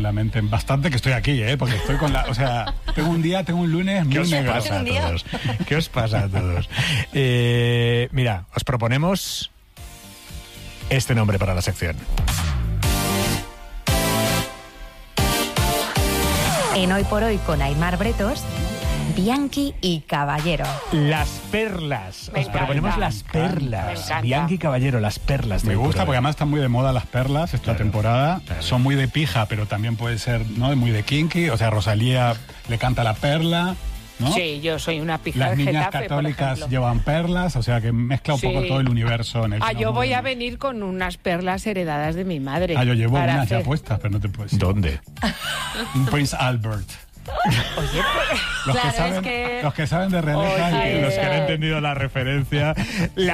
la mente bastante que estoy aquí, porque estoy con la... O sea, tengo un lunes muy negro. ¿Qué os pasa a todos? Mira, os proponemos este nombre para la sección. En Hoy por Hoy con Aimar Bretos, Bianchi y Caballero. Las perlas. Os proponemos las perlas. Bianchi y Caballero, las perlas. Me gusta porque además están muy de moda las perlas esta temporada. Claro. Son muy de pija, pero también puede ser, ¿no?, muy de kinky. O sea, Rosalía le canta la perla, ¿no? Sí, yo soy una pija Las de niñas Getafe, católicas llevan perlas, o sea que mezcla un poco todo el universo en el yo voy a venir con unas perlas heredadas de mi madre. Yo llevo unas ya puestas, pero no te puedes. ¿Dónde? Prince Albert. Oye, los que saben de realeza, los que han entendido la referencia.